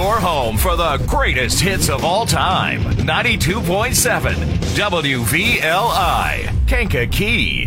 Your home for the greatest hits of all time. 92.7 WVLI, Kankakee.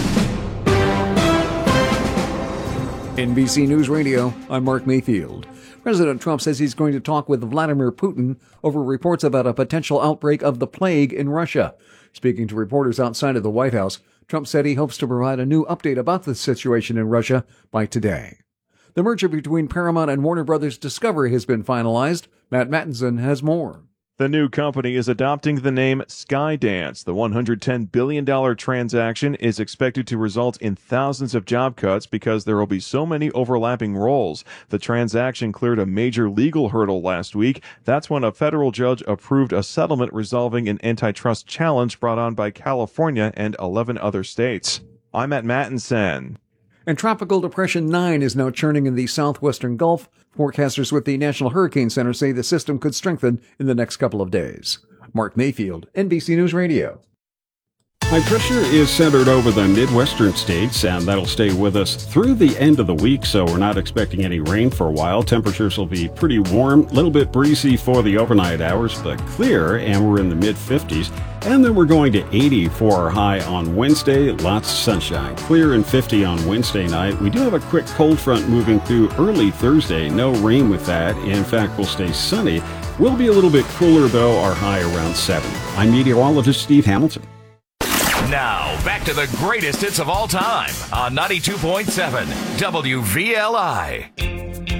NBC News Radio, I'm Mark Mayfield. President Trump says he's going to talk with Vladimir Putin over reports about a potential outbreak of the plague in Russia. Speaking to reporters outside of the White House, Trump said he hopes to provide a new update about the situation in Russia by today. The merger between Paramount and Warner Brothers Discovery has been finalized. Matt Mattinson has more. The new company is adopting the name Skydance. The $110 billion transaction is expected to result in thousands of job cuts because there will be so many overlapping roles. The transaction cleared a major legal hurdle last week. That's when a federal judge approved a settlement resolving an antitrust challenge brought on by California and 11 other states. I'm Matt Mattinson. And Tropical Depression 9 is now churning in the southwestern Gulf. Forecasters with the National Hurricane Center say the system could strengthen in the next couple of days. Mark Mayfield, NBC News Radio. High pressure is centered over the Midwestern states, and that'll stay with us through the end of the week, so we're not expecting any rain for a while. Temperatures will be pretty warm, a little bit breezy for the overnight hours, but clear, and we're in the mid-50s. And then we're going to 80 for our high on Wednesday. Lots of sunshine. Clear and 50 on Wednesday night. We do have a quick cold front moving through early Thursday. No rain with that. In fact, we'll stay sunny. We'll be a little bit cooler, though, our high around 70. I'm meteorologist Steve Hamilton. Now, back to the greatest hits of all time on 92.7 WVLI.